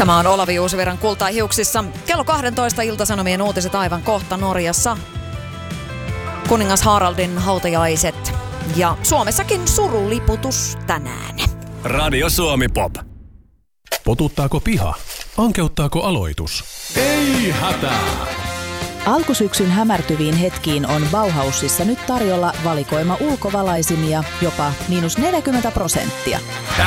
Tämä on Olavi Uusivirran Kultaa hiuksissa. Kello 12 Ilta-Sanomien uutiset aivan kohta. Norjassa kuningas Haraldin hautajaiset ja Suomessakin suruliputus tänään. Radio Suomi Pop. Potuttaako piha? Ankeuttaako aloitus? Ei hätää! Alkusyksyn hämärtyviin hetkiin on Bauhausissa nyt tarjolla valikoima ulkovalaisimia jopa -40%.